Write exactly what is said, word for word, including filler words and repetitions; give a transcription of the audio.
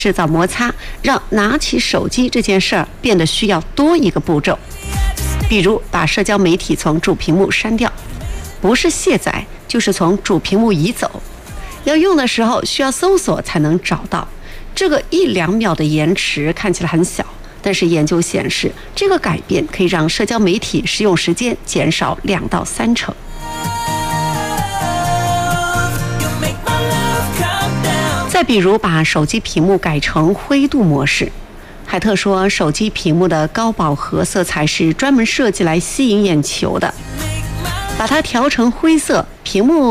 制造摩擦，让拿起手机这件事儿变得需要多一个步骤。比如把社交媒体从主屏幕删掉，不是卸载就是从主屏幕移走，要用的时候需要搜索才能找到。这个一两秒的延迟看起来很小，但是研究显示，这个改变可以让社交媒体使用时间减少两到三成。再比如把手机屏幕改成灰度模式，海特说，手机屏幕的高饱和色彩是专门设计来吸引眼球的，把它调成灰色，屏幕